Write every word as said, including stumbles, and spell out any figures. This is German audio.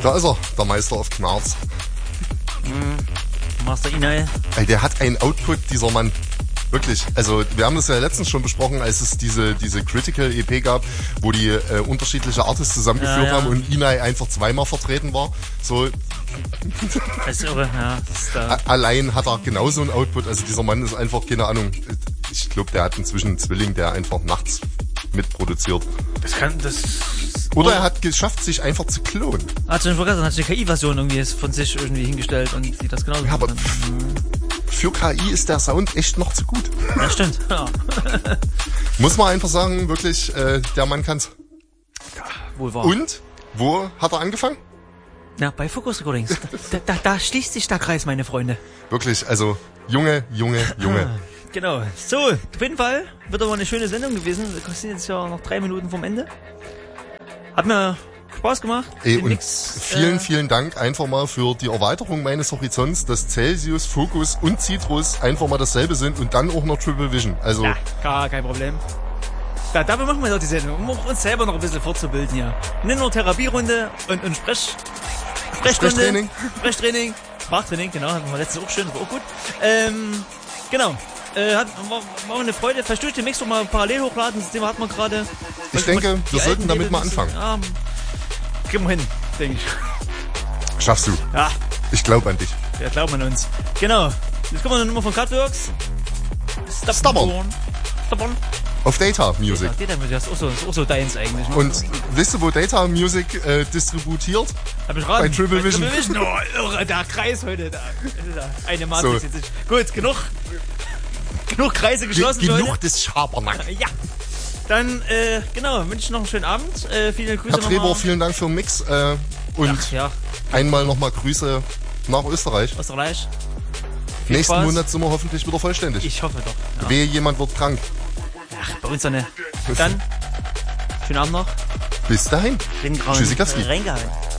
Da ist er, der Meister auf Knarz. Mhm. Master Inai. Ey, der hat einen Output, dieser Mann. Wirklich. Also wir haben das ja letztens schon besprochen, als es diese diese Critical E P gab, wo die äh, unterschiedliche Artists zusammengeführt ja, ja. haben und Inai einfach zweimal vertreten war. So. Das ist irre, ja. Das ist da. Allein hat er genauso einen Output. Also dieser Mann ist einfach, keine Ahnung. Ich glaube, der hat inzwischen einen Zwilling, der einfach nachts mitproduziert. Das kann, das... Oder er hat geschafft, sich einfach zu klonen. Hat schon vergessen, hat eine K I-Version irgendwie von sich irgendwie hingestellt und sieht das genauso ja, aber an. Für K I ist der Sound echt noch zu gut. Ja, stimmt. Ja. Muss man einfach sagen, wirklich, äh, der Mann kann's. Ja, wohl wahr. Und? Wo hat er angefangen? Ja, bei Focus Recordings. Da, da, da schließt sich der Kreis, meine Freunde. Wirklich, also, Junge, Junge, Junge. Genau. So, auf jeden Fall wird aber eine schöne Sendung gewesen. Wir sind jetzt ja noch drei Minuten vom Ende. Hat mir Spaß gemacht. Ey, und Mix, vielen, äh, vielen Dank einfach mal für die Erweiterung meines Horizonts, dass Celsius, Focus und Citrus einfach mal dasselbe sind und dann auch noch Triple Vision. Also, ja, gar kein Problem. Da, dafür machen wir doch die Sendung, um auch uns selber noch ein bisschen fortzubilden hier. Nicht nur Therapierunde und, und Sprech, Sprechstunde, Sprechtraining. Sprechtraining, Sprachtraining, genau, hatten wir letztens auch schön, war auch gut. Ähm, genau. Äh, hat, war, war eine Freude. Vielleicht durch den Mix doch mal parallel hochladen. Das Thema hat man gerade. Ich denke, wir sollten damit mal anfangen. Ja, kriegen wir hin, denke ich. Schaffst du. Ja. Ich glaube an dich. Wir glauben an uns. Genau. Jetzt kommen wir eine Nummer von Cutworks. Stubborn. Stubborn. Auf Data Music. Ja, Data Music, das ist auch so, das ist auch so deins eigentlich. Ne? Und wisst ihr, wo Data Music äh, distributiert? Hab ich raten. Bei Triple Vision. Triple Vision. Oh, irre, der Kreis heute. Da. Eine Matrix. So. Gut, genug. Genug Kreise geschlossen. Ge genug Leute. des Schabernack. Ja. Dann, äh, genau, wünsche ich noch einen schönen Abend. Äh, viele Grüße Herr Trebor, nochmal. vielen Dank für den Mix. Äh, und Ach, ja. einmal nochmal Grüße nach Österreich. Österreich. Viel Nächsten Spaß. Monat sind wir hoffentlich wieder vollständig. Ich hoffe doch. Ja. Wehe, jemand wird krank. Ach, bei uns dann. Dann, schönen Abend noch. Bis dahin. Bin Tschüssikowski. reingehalten.